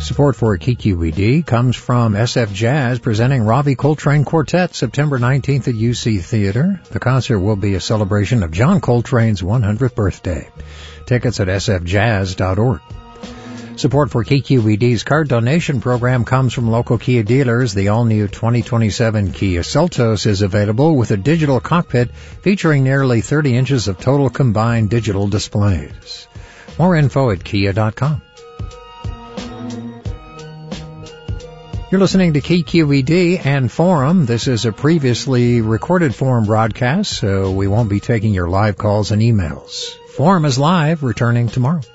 Support for KQED comes from SF Jazz presenting Ravi Coltrane Quartet September 19th at UC Theater. The concert will be a celebration of John Coltrane's 100th birthday. Tickets at sfjazz.org. Support for KQED's card donation program comes from local Kia dealers. The all-new 2027 Kia Seltos is available with a digital cockpit featuring nearly 30 inches of total combined digital displays. More info at kia.com. You're listening to KQED and Forum. This is a previously recorded Forum broadcast, so we won't be taking your live calls and emails. Forum is live, returning tomorrow.